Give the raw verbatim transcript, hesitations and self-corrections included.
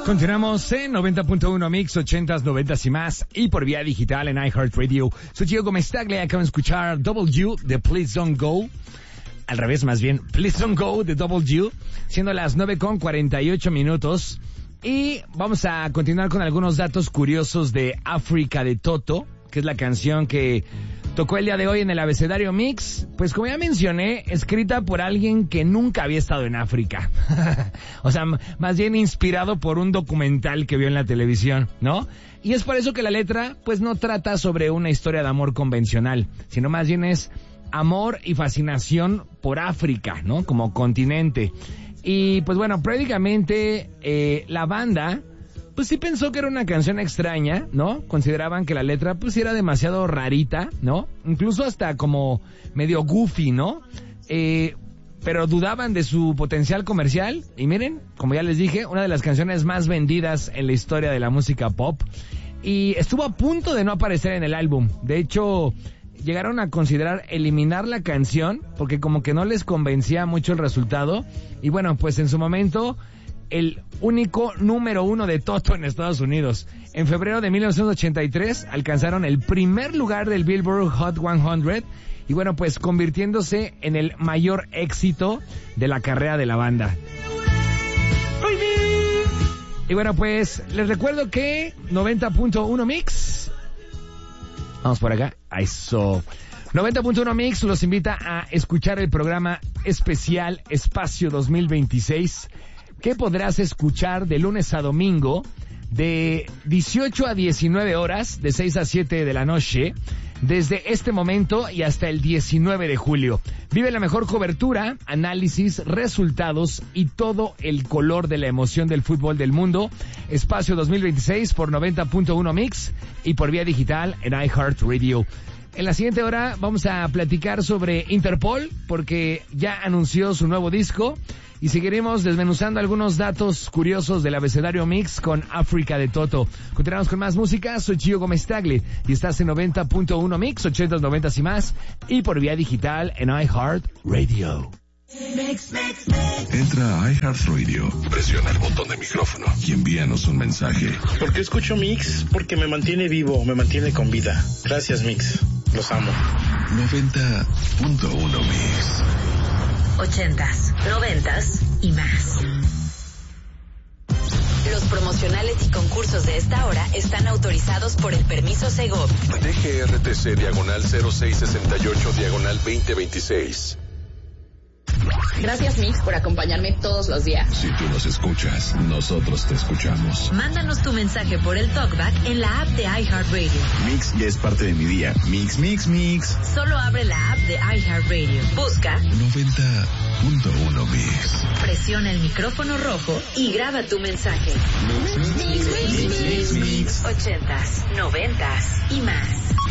Continuamos en noventa punto uno Mix, ochentas, noventas y más, y por vía digital en iHeartRadio. Soy Gio Gómez Tagle, acaban de escuchar W de Please Don't Go. Al revés, más bien, Please Don't Go de W, siendo las nueve con cuarenta y ocho minutos. Y vamos a continuar con algunos datos curiosos de África de Toto, que es la canción que tocó el día de hoy en el abecedario Mix. Pues como ya mencioné, escrita por alguien que nunca había estado en África. O sea, más bien inspirado por un documental que vio en la televisión, ¿no? Y es por eso que la letra, pues no trata sobre una historia de amor convencional, sino más bien es amor y fascinación por África, ¿no? Como continente. Y pues bueno, prácticamente eh, la banda pues sí pensó que era una canción extraña, ¿no? Consideraban que la letra pues era demasiado rarita, ¿no? Incluso hasta como medio goofy, ¿no? Eh, pero dudaban de su potencial comercial. Y miren, como ya les dije, una de las canciones más vendidas en la historia de la música pop. Y estuvo a punto de no aparecer en el álbum. De hecho, llegaron a considerar eliminar la canción porque como que no les convencía mucho el resultado. Y bueno, pues en su momento, el único número uno de Toto en Estados Unidos. En febrero de mil novecientos ochenta y tres alcanzaron el primer lugar del Billboard Hot cien y bueno, pues convirtiéndose en el mayor éxito de la carrera de la banda. Y bueno, pues les recuerdo que noventa punto uno Mix. Vamos por acá. Eso. noventa punto uno Mix los invita a escuchar el programa especial Espacio dos mil veintiséis, que podrás escuchar de lunes a domingo de dieciocho a diecinueve horas, de seis a siete de la noche, desde este momento y hasta el diecinueve de julio. Vive la mejor cobertura, análisis, resultados y todo el color de la emoción del fútbol del mundo. Espacio dos mil veintiséis por noventa punto uno Mix y por vía digital en iHeartRadio. En la siguiente hora vamos a platicar sobre Interpol, porque ya anunció su nuevo disco. Y seguiremos desmenuzando algunos datos curiosos del abecedario Mix con África de Toto. Continuamos con más música. Soy Gio Gómez Tagle y estás en noventa punto uno Mix, ochentas, noventas y más, y por vía digital en iHeartRadio. Entra a iHeartRadio, presiona el botón de micrófono y envíanos un mensaje. ¿Por qué escucho Mix? Porque me mantiene vivo, me mantiene con vida. Gracias, Mix. Los amo. noventa punto uno Mix. Ochentas, noventas y más. Los promocionales y concursos de esta hora están autorizados por el permiso Segov. D G R T C diagonal cero seis sesenta y ocho diagonal veinte veintiséis. Gracias, Mix, por acompañarme todos los días. Si tú nos escuchas, nosotros te escuchamos. Mándanos tu mensaje por el TalkBack en la app de iHeartRadio. Mix ya es parte de mi día. Mix, mix, mix. Solo abre la app de iHeartRadio. Busca noventa punto uno Mix. Presiona el micrófono rojo y graba tu mensaje. Mix, mix, mix, mix, mix, mix. Ochentas, noventas y más.